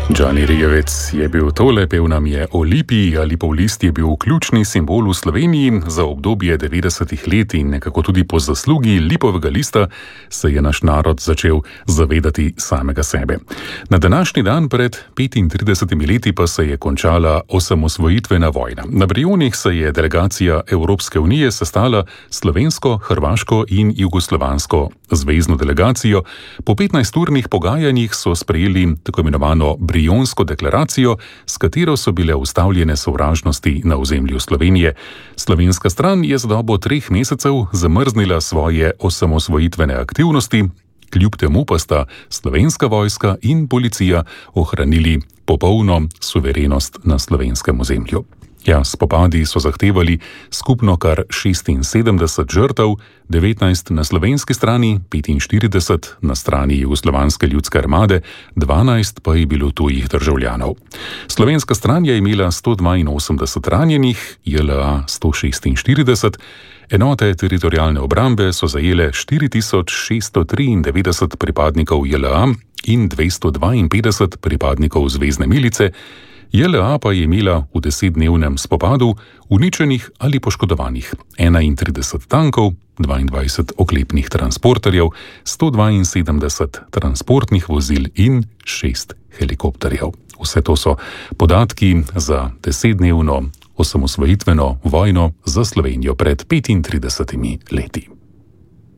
Džani Rijevec je bil tole, pel nam je o lipi. Lipov list je bil ključni simbol v Sloveniji za obdobje 90. let in nekako tudi po zaslugi lipovega lista se je naš narod začel zavedati samega sebe. Na današnji dan pred 35 leti pa se je končala osamosvojitvena vojna. Na Brionih se je delegacija Evropske unije sestala slovensko, hrvaško in jugoslovansko zvezno delegacijo. Po 15-urnih pogajanjih so sprejeli tako imenovano Brionsko deklaracijo, s katero so bile ustavljene sovražnosti na ozemlju Slovenije. Slovenska stran je za dobo 3 mesecev zamrznila svoje osamosvojitvene aktivnosti, kljub temu pa sta slovenska vojska in policija ohranili popolno suverenost na slovenskem ozemlju. Spopadi so zahtevali skupno kar 76 žrtev, 19 na slovenski strani, 45 na strani Jugoslovanske ljudske armade, 12 pa je bilo tujih državljanov. Slovenska stran je imela 182 ranjenih, JLA 146, enote teritorialne obrambe so zajele 4693 pripadnikov JLA in 252 pripadnikov zvezne milice. JLA pa je imela v 10-dnevnem spopadu uničenih ali poškodovanih 31 tankov, 22 oklepnih transporterjev, 172 transportnih vozil in 6 helikopterjev. Vse to so podatki za 10-dnevno osamosvojitveno vojno za Slovenijo pred 35 leti.